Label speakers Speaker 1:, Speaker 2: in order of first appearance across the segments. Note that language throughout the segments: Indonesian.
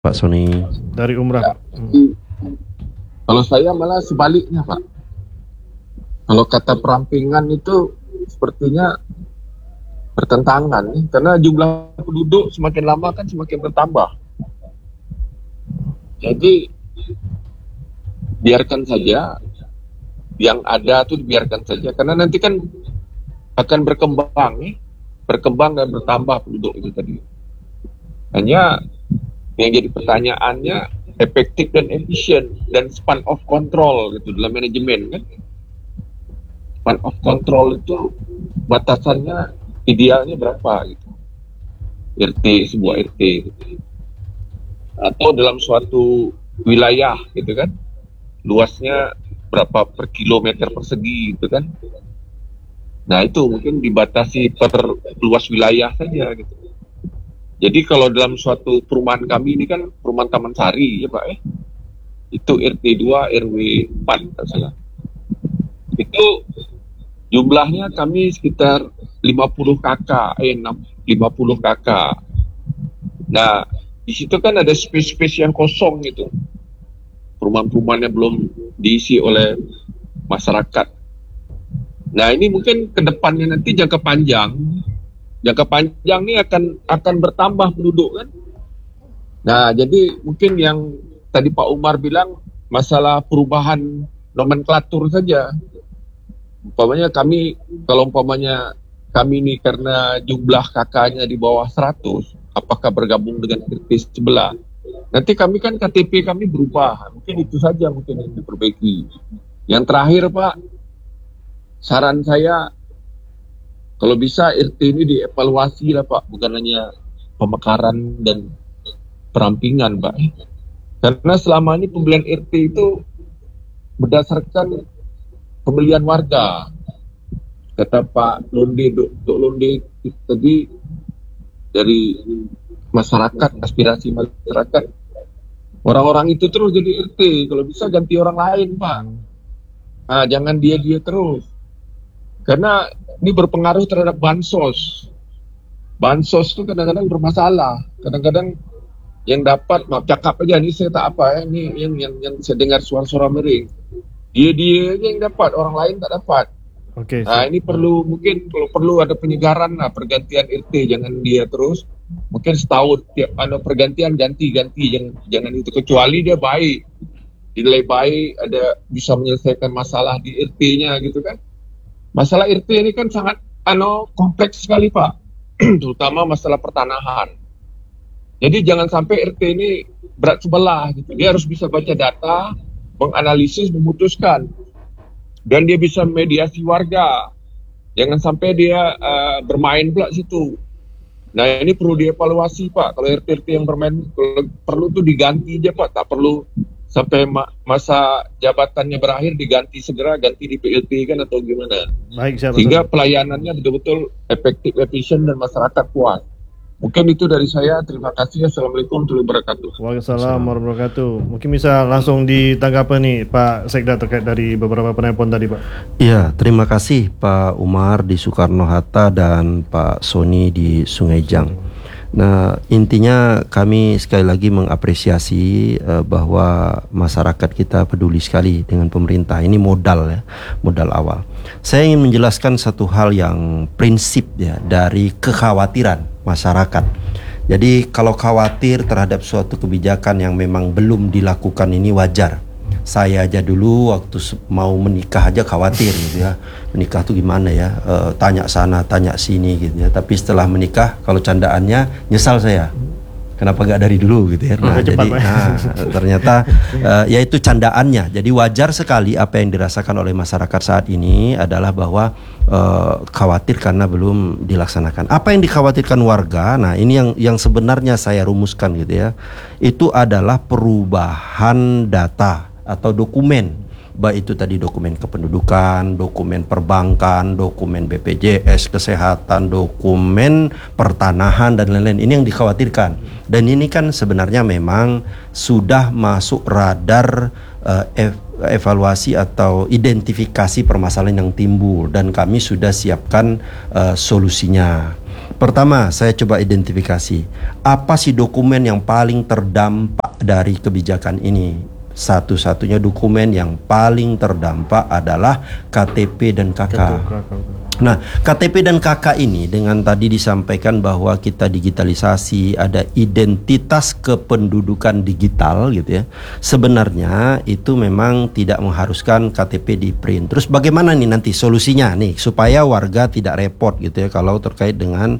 Speaker 1: Pak Sony.
Speaker 2: Dari umrah,
Speaker 3: Ya,
Speaker 2: Pak.
Speaker 3: kalau saya malah sebaliknya, Pak. Kalau kata perampingan itu sepertinya bertentangan, karena jumlah penduduk semakin lama kan semakin bertambah. Jadi biarkan saja yang ada tuh, dibiarkan saja, karena nanti kan akan berkembang dan bertambah penduduk itu tadi. Hanya yang jadi pertanyaannya efektif dan efisien dan span of control gitu dalam manajemen kan. Span of control itu batasannya idealnya berapa gitu. Sebuah RT gitu. Atau dalam suatu wilayah gitu kan. Luasnya berapa per kilometer persegi gitu kan. Nah, itu mungkin dibatasi per luas wilayah saja gitu. Jadi kalau dalam suatu perumahan kami ini kan perumahan Taman Sari ya Pak itu RT 2 RW 4 tak salah. Itu jumlahnya kami sekitar 50 kakak, 50 kakak. Nah, di situ kan ada space-space yang kosong gitu. Perumahan-perumahannya belum diisi oleh masyarakat. Nah, ini mungkin ke depannya nanti jangka panjang ini akan bertambah penduduk kan. Nah, jadi mungkin yang tadi Pak Umar bilang masalah perubahan nomenklatur saja. Kalau umpamanya kami ini karena jumlah kakaknya di bawah 100, apakah bergabung dengan RT sebelah? Nanti kami kan KTP kami berubah. Mungkin itu saja mungkin yang diperbaiki. Yang terakhir Pak, saran saya kalau bisa RT ini dievaluasi lah Pak, bukan hanya pemekaran dan perampingan Pak. Karena selama ini pembelian RT itu berdasarkan pembelian warga. Kata Pak Londe, Dr. Londe tadi dari masyarakat, aspirasi masyarakat. Orang-orang itu terus jadi RT, kalau bisa ganti orang lain Pak. Nah, jangan dia terus. Karena ini berpengaruh terhadap bansos. Bansos itu kadang-kadang bermasalah. Kadang-kadang yang dapat, maaf cakap aja, ini saya tak apa ya, ini yang saya dengar suara-suara miring. Dia yang dapat, orang lain tak dapat.
Speaker 2: Oke.
Speaker 3: Nah, ini mungkin kalau perlu ada penyegaran lah, pergantian RT, jangan dia terus. Mungkin setahun tiap pergantian ganti, jangan itu, kecuali dia baik. Dinilai baik, ada bisa menyelesaikan masalah di RT-nya gitu kan. Masalah RT ini kan sangat kompleks sekali Pak, terutama masalah pertanahan. Jadi jangan sampai RT ini berat sebelah gitu. Dia harus bisa baca data, menganalisis, memutuskan, dan dia bisa mediasi warga. Jangan sampai dia bermain pula situ. Nah, ini perlu dievaluasi Pak. Kalau RT yang bermain, perlu tuh diganti aja Pak. Tak perlu sampai masa jabatannya berakhir segera ganti di PLT kan atau gimana.
Speaker 2: Baik, siapa
Speaker 3: Sehingga pelayanannya betul-betul efektif, efisien, dan masyarakat puas. Mungkin itu dari saya. Terima kasih. Assalamualaikum warahmatullahi wabarakatuh.
Speaker 2: Waalaikumsalam warahmatullahi wabarakatuh. Mungkin bisa langsung ditanggapi nih Pak Sekda terkait dari beberapa penelpon tadi Pak.
Speaker 1: Iya, terima kasih Pak Umar di Soekarno-Hatta dan Pak Sony di Sungai Jang. Nah, intinya kami sekali lagi mengapresiasi bahwa masyarakat kita peduli sekali dengan pemerintah. Ini modal awal. Saya ingin menjelaskan satu hal yang prinsip ya dari kekhawatiran masyarakat. Jadi kalau khawatir terhadap suatu kebijakan yang memang belum dilakukan ini wajar. Saya aja dulu waktu mau menikah aja khawatir gitu ya. Menikah tuh gimana ya? Tanya sana, tanya sini gitu ya. Tapi setelah menikah, kalau candaannya nyesal saya. Kenapa gak dari dulu gitu ya? Nah, ternyata ya itu candaannya. Jadi wajar sekali apa yang dirasakan oleh masyarakat saat ini adalah bahwa khawatir karena belum dilaksanakan. Apa yang dikhawatirkan warga? Nah, ini yang sebenarnya saya rumuskan gitu ya. Itu adalah perubahan data atau dokumen, baik itu tadi dokumen kependudukan, dokumen perbankan, dokumen BPJS kesehatan, dokumen pertanahan dan lain-lain. Ini yang dikhawatirkan. Dan ini kan sebenarnya memang sudah masuk radar evaluasi atau identifikasi permasalahan yang timbul, dan kami sudah siapkan solusinya. Pertama, saya coba identifikasi apa sih dokumen yang paling terdampak dari kebijakan ini. Satu-satunya dokumen yang paling terdampak adalah KTP dan KK. Nah, KTP dan KK ini dengan tadi disampaikan bahwa kita digitalisasi, ada identitas kependudukan digital gitu ya. Sebenarnya itu memang tidak mengharuskan KTP di print. Terus bagaimana nih nanti solusinya nih supaya warga tidak repot gitu ya kalau terkait dengan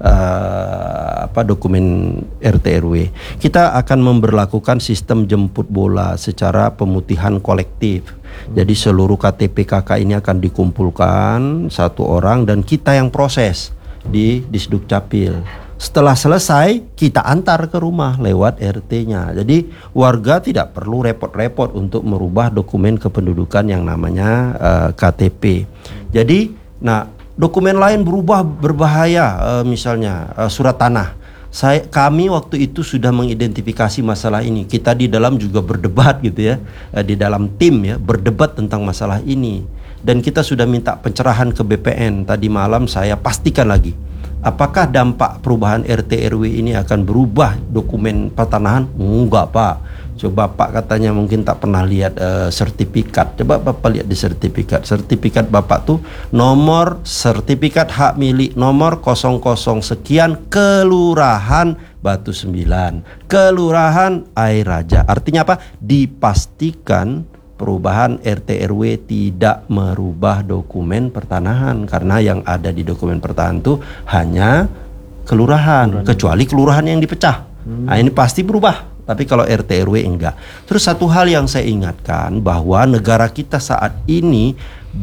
Speaker 1: dokumen RT RW. Kita akan memberlakukan sistem jemput bola secara pemutihan kolektif. Jadi seluruh KTP KK ini akan dikumpulkan satu orang dan kita yang proses di Disduk Capil. Setelah selesai kita antar ke rumah lewat RT-nya. Jadi warga tidak perlu repot-repot untuk merubah dokumen kependudukan yang namanya KTP. Jadi, dokumen lain berubah berbahaya, misalnya surat tanah. Kami waktu itu sudah mengidentifikasi masalah ini. Kita di dalam juga berdebat gitu ya, di dalam tim ya, berdebat tentang masalah ini. Dan kita sudah minta pencerahan ke BPN. Tadi malam saya pastikan lagi, apakah dampak perubahan RT RW ini akan berubah dokumen pertanahan? Enggak, Pak. Coba Pak katanya mungkin tak pernah lihat sertifikat. Coba Bapak lihat di sertifikat. Sertifikat Bapak tuh nomor sertifikat hak milik nomor 00 sekian Kelurahan Batu 9, Kelurahan Air Raja. Artinya apa? Dipastikan perubahan RT RW tidak merubah dokumen pertanahan, karena yang ada di dokumen pertanahan tuh hanya kelurahan, kecuali kelurahan yang dipecah. Nah, ini pasti berubah. Tapi kalau RT RW enggak. Terus satu hal yang saya ingatkan bahwa negara kita saat ini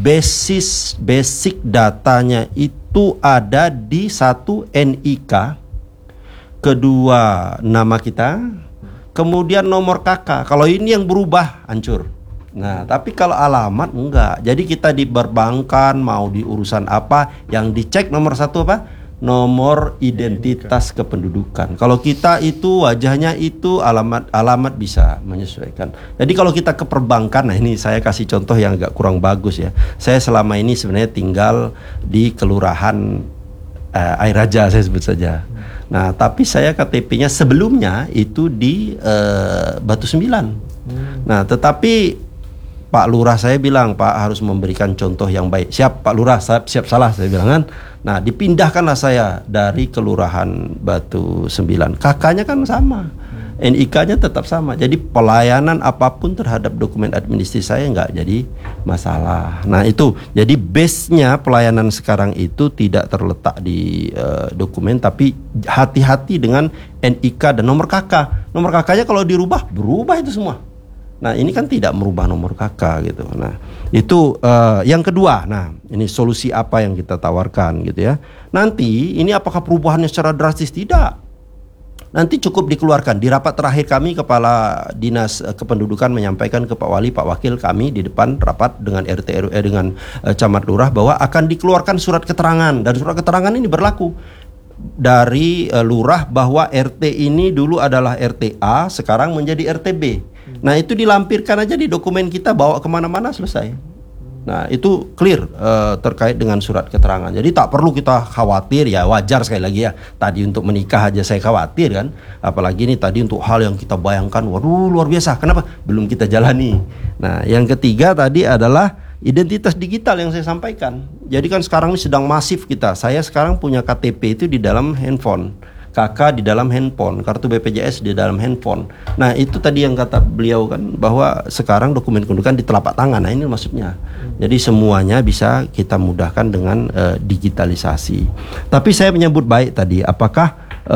Speaker 1: basic datanya itu ada di satu NIK, kedua nama kita, kemudian nomor KK. Kalau ini yang berubah hancur. Nah, tapi kalau alamat enggak. Jadi kita di perbankan mau di urusan apa yang dicek nomor satu apa? Nomor identitas kependudukan. Kalau kita itu wajahnya itu alamat bisa menyesuaikan. Jadi kalau kita ke perbankan, nah ini saya kasih contoh yang agak kurang bagus ya. Saya selama ini sebenarnya tinggal di Kelurahan Air Raja, saya sebut saja. Nah, tapi saya KTP-nya sebelumnya itu di Batu 9. Nah, tetapi Pak Lurah saya bilang, Pak harus memberikan contoh yang baik. Siap Pak Lurah, siap salah saya bilang kan. Nah, dipindahkanlah saya dari Kelurahan Batu 9. KK-nya kan sama, NIK-nya tetap sama. Jadi pelayanan apapun terhadap dokumen administrasi saya nggak jadi masalah. Nah itu, jadi base-nya pelayanan sekarang itu tidak terletak di dokumen, tapi hati-hati dengan NIK dan nomor KK. Nomor KK-nya kalau dirubah, berubah itu semua. Nah ini kan tidak merubah nomor KK gitu. Nah itu yang kedua. Nah ini solusi apa yang kita tawarkan gitu ya. Nanti ini apakah perubahannya secara drastis? Tidak. Nanti cukup dikeluarkan. Di rapat terakhir kami, Kepala Dinas Kependudukan menyampaikan ke Pak Wali, Pak Wakil kami di depan rapat dengan RT RW dengan Camat Lurah bahwa akan dikeluarkan surat keterangan, dan surat keterangan ini berlaku dari Lurah bahwa RT ini dulu adalah RTA, sekarang menjadi RTB. Nah itu dilampirkan aja di dokumen kita, bawa kemana-mana selesai. Nah itu clear terkait dengan surat keterangan. Jadi tak perlu kita khawatir, ya wajar sekali lagi ya. Tadi untuk menikah aja saya khawatir kan. Apalagi ini tadi untuk hal yang kita bayangkan, waduh luar biasa. Kenapa? Belum kita jalani. Nah yang ketiga tadi adalah identitas digital yang saya sampaikan. Jadi kan sekarang ini sedang masif kita. Saya sekarang punya KTP itu di dalam handphone, KK di dalam handphone, kartu BPJS di dalam handphone. Nah itu tadi yang kata beliau kan, bahwa sekarang dokumen kependudukan di telapak tangan. Nah ini maksudnya. Jadi semuanya bisa kita mudahkan dengan digitalisasi. Tapi saya menyambut baik tadi, apakah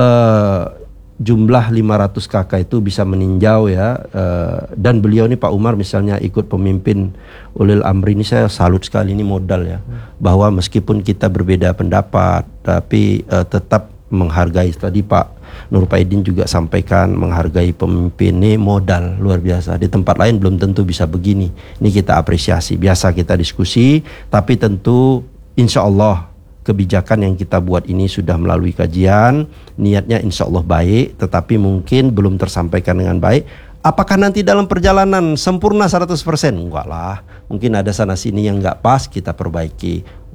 Speaker 1: jumlah 500 KK itu bisa meninjau ya. Dan beliau ini Pak Umar misalnya ikut pemimpin Ulil Amri, ini saya salut sekali, ini modal ya. Bahwa meskipun kita berbeda pendapat, tapi tetap menghargai. Tadi Pak Nur Paidin juga sampaikan menghargai pemimpin, ini modal luar biasa. Di tempat lain belum tentu bisa begini. Ini kita apresiasi. Biasa kita diskusi, tapi tentu insya Allah kebijakan yang kita buat ini sudah melalui kajian, niatnya insya Allah baik, tetapi mungkin belum tersampaikan dengan baik. Apakah nanti dalam perjalanan sempurna 100%? Enggak lah, mungkin ada sana sini yang enggak pas, kita perbaiki.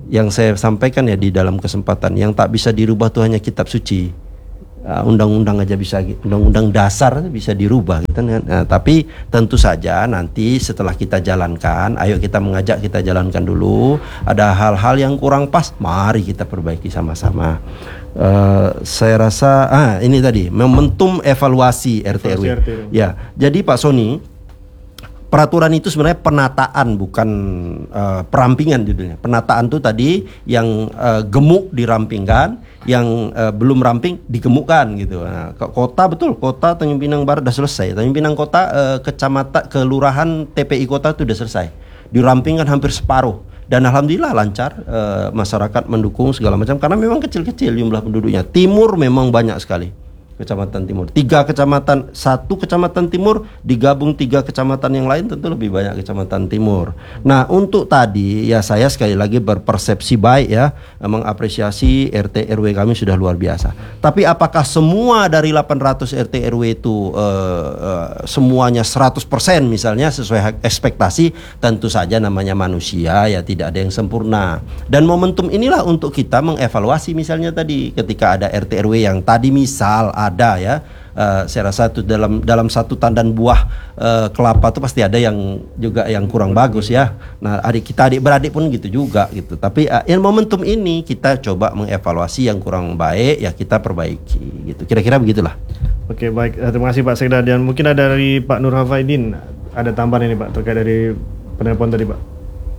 Speaker 1: yang saya sampaikan ya di dalam kesempatan, yang tak bisa dirubah itu hanya kitab suci. Undang-undang aja bisa, undang-undang dasar bisa dirubah gitu kan. Tapi tentu saja nanti setelah kita jalankan, ayo kita mengajak, kita jalankan dulu. Ada hal-hal yang kurang pas, mari kita perbaiki sama-sama. Saya rasa ini tadi momentum evaluasi RT RW. Ya, jadi Pak Sony, peraturan itu sebenarnya penataan, bukan perampingan judulnya. Penataan itu tadi yang gemuk dirampingkan, yang belum ramping digemukkan gitu. Nah, kota betul, kota Tanjung Pinang Barat sudah selesai. Tanjung Pinang Kota, kecamatan, kelurahan, TPI kota itu sudah selesai. Dirampingkan hampir separuh. Dan alhamdulillah lancar, masyarakat mendukung segala macam karena memang kecil-kecil jumlah penduduknya. Timur memang banyak sekali. Kecamatan Timur, 3 kecamatan, 1 kecamatan Timur digabung 3 kecamatan yang lain, tentu lebih banyak kecamatan Timur. Nah, untuk tadi ya saya sekali lagi berpersepsi baik ya, mengapresiasi RT RW kami sudah luar biasa. Tapi apakah semua dari 800 RT RW itu semuanya 100% misalnya sesuai ekspektasi? Tentu saja namanya manusia ya, tidak ada yang sempurna. Dan momentum inilah untuk kita mengevaluasi, misalnya tadi ketika ada RT RW yang tadi misal ada ya, saya rasa itu dalam satu tandan buah kelapa itu pasti ada yang juga yang kurang bagus ya. Nah, adik beradik pun gitu juga gitu. Tapi yang momentum ini kita coba mengevaluasi yang kurang baik ya, kita perbaiki gitu. Kira-kira begitulah.
Speaker 2: Oke, baik. Terima kasih Pak Sekda. Dan mungkin ada dari Pak Nur Hafaidin, ada tambahan ini Pak terkait dari penelpon tadi Pak.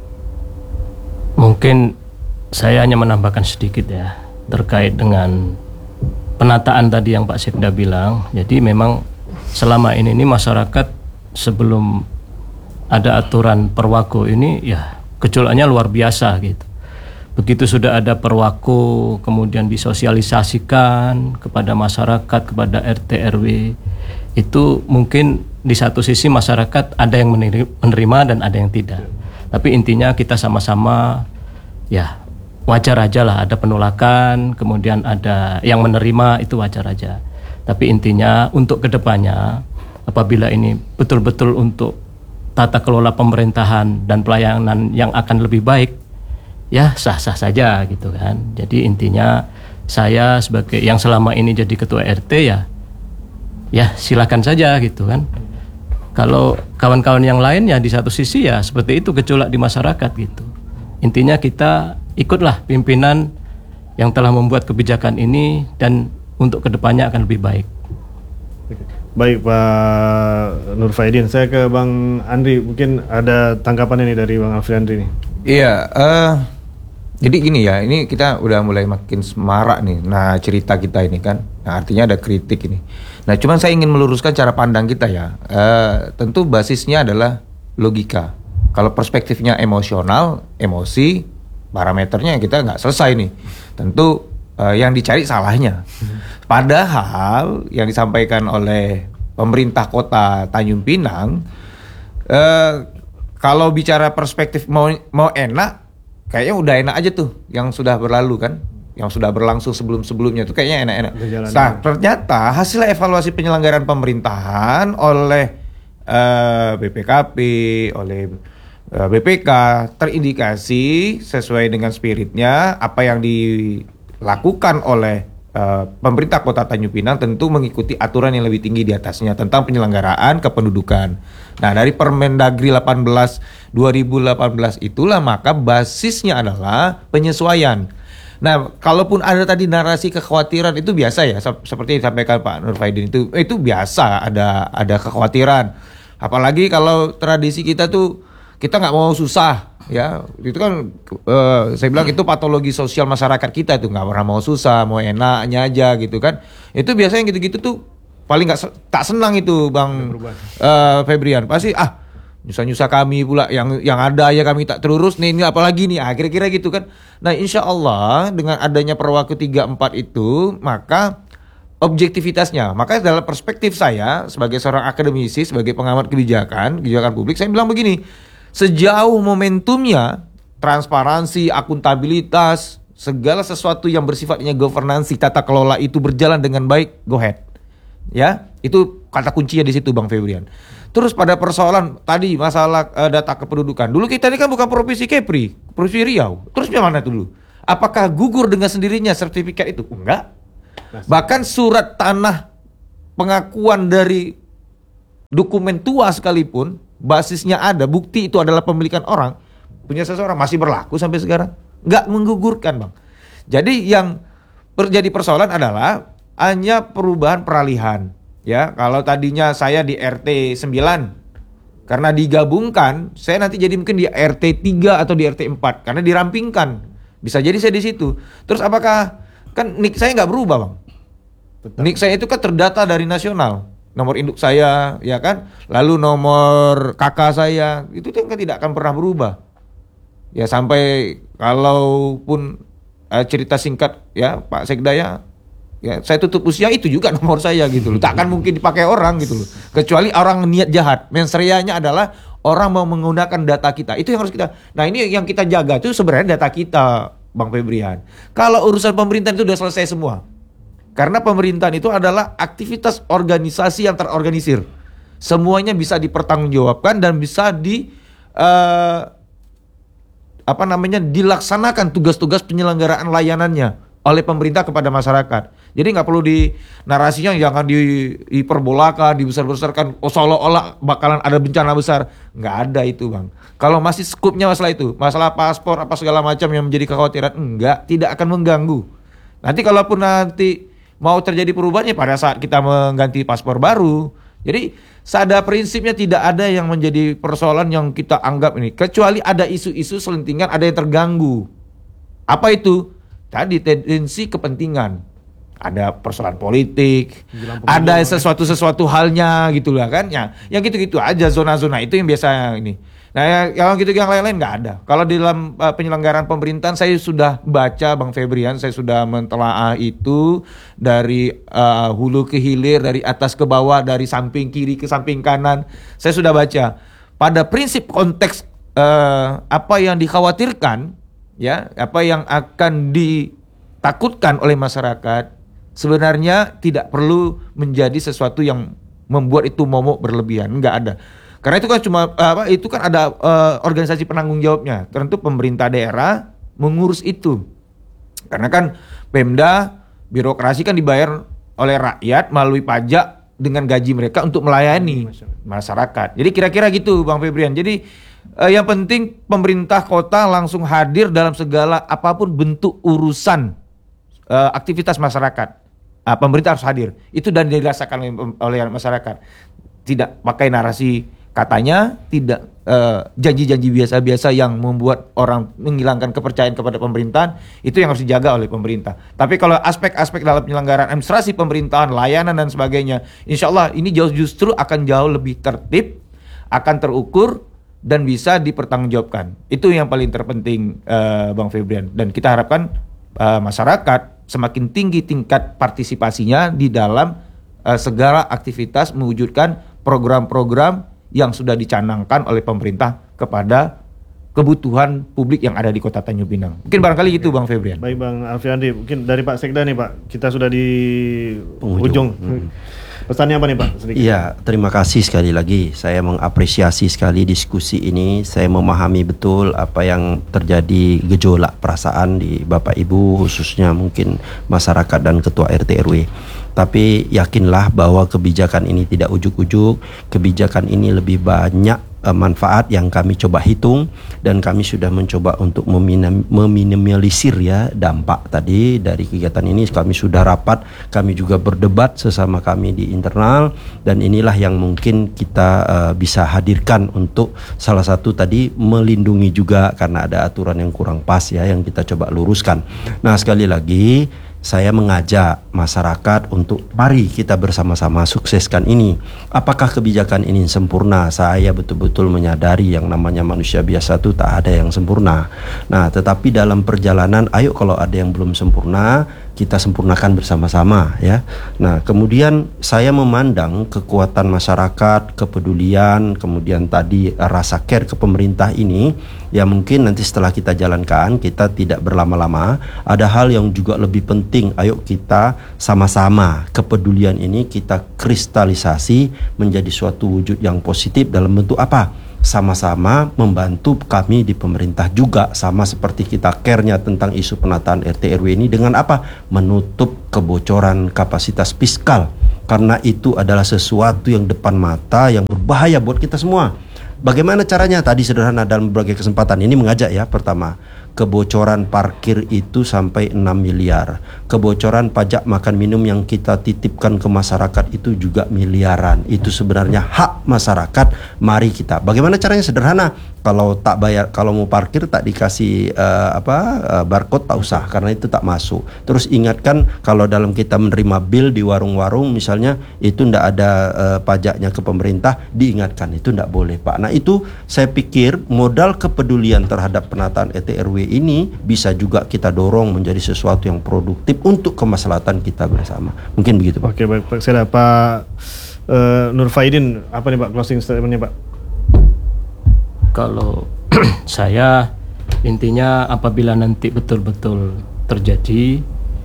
Speaker 4: Mungkin saya hanya menambahkan sedikit ya terkait dengan penataan tadi yang Pak Sekda bilang. Jadi memang selama ini masyarakat sebelum ada aturan perwako ini ya gejolaknya luar biasa gitu. Begitu sudah ada perwako kemudian disosialisasikan kepada masyarakat, kepada RT RW, itu mungkin di satu sisi masyarakat ada yang menerima dan ada yang tidak. Tapi intinya kita sama-sama ya wajar aja lah, ada penolakan, kemudian ada yang menerima, itu wajar aja. Tapi intinya untuk kedepannya, apabila ini betul-betul untuk tata kelola pemerintahan dan pelayanan yang akan lebih baik, ya sah-sah saja gitu kan. Jadi intinya saya sebagai yang selama ini jadi ketua RT ya silakan saja gitu kan. Kalau kawan-kawan yang lain ya di satu sisi ya seperti itu gejolak di masyarakat gitu. Intinya kita ikutlah pimpinan yang telah membuat kebijakan ini dan untuk kedepannya akan lebih baik.
Speaker 2: Baik Pak Nur Faidin, saya ke Bang Andri, mungkin ada tanggapan ini dari Bang Alfred Andri nih.
Speaker 5: Iya, jadi gini ya, ini kita udah mulai makin semarak nih. Nah, cerita kita ini kan, nah, artinya ada kritik ini. Nah, cuman saya ingin meluruskan cara pandang kita ya. Tentu basisnya adalah logika. Kalau perspektifnya emosional, emosi, parameternya kita nggak selesai nih. Tentu yang dicari salahnya. Padahal yang disampaikan oleh pemerintah kota Tanjung Pinang, kalau bicara perspektif mau enak, kayaknya udah enak aja tuh yang sudah berlalu kan, yang sudah berlangsung sebelum-sebelumnya tuh kayaknya enak-enak. Nah, ternyata hasil evaluasi penyelenggaraan pemerintahan oleh BPKP, oleh BPK terindikasi sesuai dengan spiritnya apa yang dilakukan oleh pemerintah Kota Tanjung Pinang tentu mengikuti aturan yang lebih tinggi di atasnya tentang penyelenggaraan kependudukan. Nah, dari Permendagri 18 2018 itulah maka basisnya adalah penyesuaian. Nah, kalaupun ada tadi narasi kekhawatiran itu biasa ya, seperti disampaikan Pak Nur Faidin itu biasa ada kekhawatiran. Apalagi kalau tradisi kita tuh kita nggak mau susah ya, itu kan saya bilang itu patologi sosial masyarakat kita tuh, nggak pernah mau susah, mau enaknya aja gitu kan. Itu biasanya gitu-gitu tuh paling tak senang itu Bang Febrian, pasti nyusah-nyusah kami pula yang ada ya kami tak terurus nih, ini apalagi nih kira-kira gitu kan. Nah, insya Allah dengan adanya Perwako 34 itu maka objektivitasnya, maka dalam perspektif saya sebagai seorang akademisi, sebagai pengamat kebijakan publik, saya bilang begini, sejauh momentumnya, transparansi, akuntabilitas, segala sesuatu yang bersifatnya governansi, tata kelola itu berjalan dengan baik, go ahead. Ya, itu kata kuncinya di situ Bang Febrian. Terus pada persoalan tadi masalah data kependudukan. Dulu kita ini kan bukan provinsi Kepri, provinsi Riau. Terus gimana itu dulu? Apakah gugur dengan sendirinya sertifikat itu? Enggak. Bahkan surat tanah pengakuan dari dokumen tua sekalipun, basisnya ada, bukti itu adalah pemilikan orang, punya seseorang, masih berlaku sampai sekarang. Enggak menggugurkan Bang. Jadi yang terjadi persoalan adalah hanya perubahan peralihan. Ya, kalau tadinya saya di RT 9, karena digabungkan, saya nanti jadi mungkin di RT 3 atau di RT 4 karena dirampingkan. Bisa jadi saya di situ. Terus apakah kan NIK saya nggak berubah Bang? NIK saya itu kan terdata dari nasional. Nomor induk saya, ya kan? Lalu nomor kakak saya, itu kan tidak akan pernah berubah. Ya sampai kalaupun cerita singkat ya Pak Sekda ya saya tutup usia itu juga nomor saya gitu loh. Tak akan mungkin dipakai orang gitu loh. Kecuali orang niat jahat. Mensreanya adalah orang mau menggunakan data kita. Itu yang harus kita. Nah, ini yang kita jaga itu sebenarnya data kita, Bang Febrian. Kalau urusan pemerintahan itu sudah selesai semua. Karena pemerintahan itu adalah aktivitas organisasi yang terorganisir. Semuanya bisa dipertanggungjawabkan dan bisa dilaksanakan tugas-tugas penyelenggaraan layanannya oleh pemerintah kepada masyarakat. Jadi nggak perlu di narasinya jangan diperbolakan, dibesar-besarkan, seolah-olah bakalan ada bencana besar. Nggak ada itu Bang. Kalau masih skupnya masalah itu, masalah paspor apa segala macam yang menjadi kekhawatiran, tidak akan mengganggu. Nanti kalaupun nanti mau terjadi perubahannya pada saat kita mengganti paspor baru. Jadi pada prinsipnya tidak ada yang menjadi persoalan yang kita anggap ini. Kecuali ada isu-isu selentingan, ada yang terganggu. Apa itu? Tadi tendensi kepentingan. Ada persoalan politik, ada sesuatu halnya gitu lah kan. Ya, yang gitu-gitu aja zona-zona itu yang biasa ini. Nah, yang gitu yang lain-lain nggak ada. Kalau di dalam penyelenggaraan pemerintahan saya sudah baca Bang Febrian, saya sudah mentelaah itu dari hulu ke hilir, dari atas ke bawah, dari samping kiri ke samping kanan. Saya sudah baca. Pada prinsip konteks apa yang dikhawatirkan, ya, apa yang akan ditakutkan oleh masyarakat, sebenarnya tidak perlu menjadi sesuatu yang membuat itu momok berlebihan, nggak ada. Karena itu kan itu kan ada organisasi penanggung jawabnya. Tentu pemerintah daerah mengurus itu. Karena kan Pemda, birokrasi kan dibayar oleh rakyat melalui pajak dengan gaji mereka untuk melayani masyarakat. Jadi kira-kira gitu Bang Febrian. Jadi yang penting pemerintah kota langsung hadir dalam segala apapun bentuk urusan aktivitas masyarakat. Pemerintah harus hadir. Itu dan dirasakan oleh masyarakat. Tidak pakai narasi katanya, tidak janji-janji biasa-biasa yang membuat orang menghilangkan kepercayaan kepada pemerintahan. Itu yang harus dijaga oleh pemerintah. Tapi kalau aspek-aspek dalam penyelenggaraan administrasi pemerintahan, layanan dan sebagainya, insya Allah ini justru akan jauh lebih tertib, akan terukur dan bisa dipertanggungjawabkan. Itu yang paling terpenting Bang Febrian. Dan kita harapkan masyarakat semakin tinggi tingkat partisipasinya di dalam segala aktivitas mewujudkan program-program yang sudah dicanangkan oleh pemerintah kepada kebutuhan publik yang ada di Kota Tanjung Pinang. Mungkin barangkali gitu Bang Febrian.
Speaker 2: Baik Bang Alfiandi, mungkin dari Pak Sekda nih Pak, kita sudah di ujung. Pesannya apa nih Pak? Sedikit.
Speaker 1: Iya, terima kasih sekali lagi. Saya mengapresiasi sekali diskusi ini. Saya memahami betul apa yang terjadi gejolak perasaan di Bapak Ibu, khususnya mungkin masyarakat dan Ketua RT RW. Tapi yakinlah bahwa kebijakan ini tidak ujuk-ujuk. Kebijakan ini lebih banyak manfaat yang kami coba hitung, dan kami sudah mencoba untuk meminimalisir ya dampak tadi dari kegiatan ini. Kami sudah rapat, kami juga berdebat sesama kami di internal, dan inilah yang mungkin kita bisa hadirkan untuk salah satu tadi melindungi juga karena ada aturan yang kurang pas ya yang kita coba luruskan. Nah, sekali lagi saya mengajak masyarakat untuk mari kita bersama-sama sukseskan ini. Apakah kebijakan ini sempurna? Saya betul-betul menyadari yang namanya manusia biasa itu tak ada yang sempurna. Nah, tetapi dalam perjalanan, ayo kalau ada yang belum sempurna, kita sempurnakan bersama-sama ya. Nah, kemudian saya memandang kekuatan masyarakat, kepedulian, kemudian tadi rasa care ke pemerintah ini, ya mungkin nanti setelah kita jalankan, kita tidak berlama-lama. Ada hal yang juga lebih penting, ayo kita sama-sama kepedulian ini kita kristalisasi menjadi suatu wujud yang positif dalam bentuk apa? Sama-sama membantu kami di pemerintah juga, sama seperti kita care-nya tentang isu penataan RT RW ini dengan apa? Menutup kebocoran kapasitas fiskal, karena itu adalah sesuatu yang depan mata yang berbahaya buat kita semua. Bagaimana caranya? Tadi sederhana dalam berbagai kesempatan ini mengajak ya. Pertama, kebocoran parkir itu sampai 6 miliar. Kebocoran pajak makan minum yang kita titipkan ke masyarakat itu juga miliaran. Itu sebenarnya hak masyarakat. Mari kita. Bagaimana caranya? Sederhana. Kalau tak bayar, kalau mau parkir tak dikasih barcode, tak usah, karena itu tak masuk. Terus ingatkan kalau dalam kita menerima bill di warung-warung misalnya itu ndak ada pajaknya ke pemerintah, diingatkan itu ndak boleh Pak. Nah itu saya pikir modal kepedulian terhadap penataan RT RW ini bisa juga kita dorong menjadi sesuatu yang produktif untuk kemaslahatan kita bersama. Mungkin begitu Pak.
Speaker 2: Oke, baik Pak. Saya Pak Nur Faidin, apa nih Pak closing statement-nya Pak?
Speaker 4: Kalau saya intinya apabila nanti betul-betul terjadi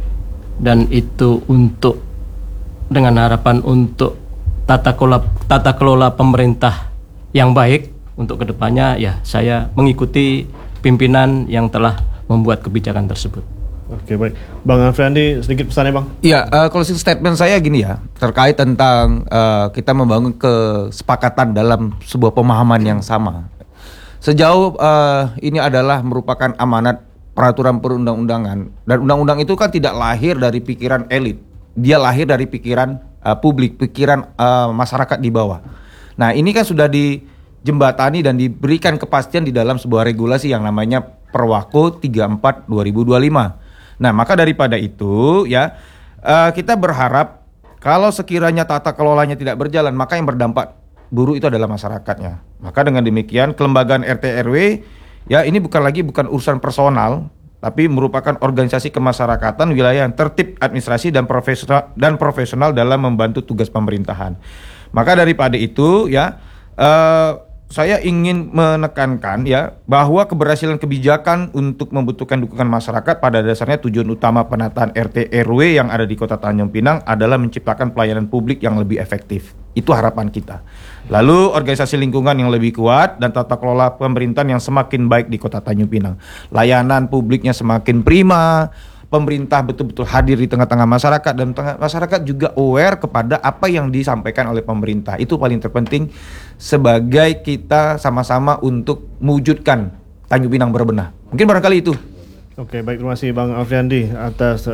Speaker 4: dan itu untuk dengan harapan untuk tata kelola pemerintah yang baik untuk kedepannya, ya saya mengikuti pimpinan yang telah membuat kebijakan tersebut.
Speaker 2: Oke, baik. Bang Afriandi, sedikit pesannya Bang.
Speaker 5: Iya, closing statement saya gini ya, terkait tentang kita membangun kesepakatan dalam sebuah pemahaman yang sama. Sejauh ini adalah merupakan amanat peraturan perundang-undangan, dan undang-undang itu kan tidak lahir dari pikiran elit, dia lahir dari pikiran publik, pikiran masyarakat di bawah. Nah ini kan sudah dijembatani dan diberikan kepastian di dalam sebuah regulasi yang namanya Perwako 34 2025. Nah maka daripada itu ya kita berharap kalau sekiranya tata kelolanya tidak berjalan, maka yang berdampak buruk itu adalah masyarakatnya. Maka dengan demikian kelembagaan RT RW ya ini bukan urusan personal, tapi merupakan organisasi kemasyarakatan wilayah yang tertib, administrasi dan profesional dalam membantu tugas pemerintahan. Maka daripada itu ya saya ingin menekankan ya bahwa keberhasilan kebijakan untuk membutuhkan dukungan masyarakat pada dasarnya tujuan utama penataan RT RW yang ada di Kota Tanjung Pinang adalah menciptakan pelayanan publik yang lebih efektif. Itu harapan kita. Lalu organisasi lingkungan yang lebih kuat dan tata kelola pemerintahan yang semakin baik di Kota Tanjung Pinang. Layanan publiknya semakin prima, pemerintah betul-betul hadir di tengah-tengah masyarakat, dan masyarakat juga aware kepada apa yang disampaikan oleh pemerintah. Itu paling terpenting sebagai kita sama-sama untuk mewujudkan Tanjung Pinang berbenah. Mungkin barangkali itu.
Speaker 2: Oke, baik, terima kasih Bang Afriandi atas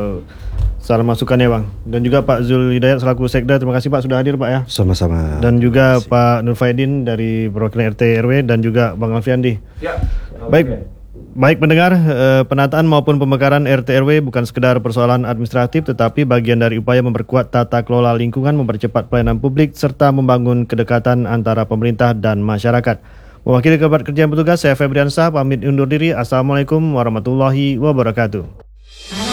Speaker 2: saran masukannya Bang. Dan juga Pak Zul Hidayat selaku Sekda, terima kasih Pak sudah hadir Pak ya.
Speaker 1: Sama-sama.
Speaker 2: Dan juga Pak Nur Faidin dari perwakilan RT RW dan juga Bang Afriandi.
Speaker 5: Ya.
Speaker 2: Baik pendengar, penataan maupun pemekaran RT RW bukan sekedar persoalan administratif, tetapi bagian dari upaya memperkuat tata kelola lingkungan, mempercepat pelayanan publik, serta membangun kedekatan antara pemerintah dan masyarakat. Mewakili Kabar Kerja yang Bertugas, saya Febriansyah pamit undur diri. Assalamualaikum warahmatullahi wabarakatuh.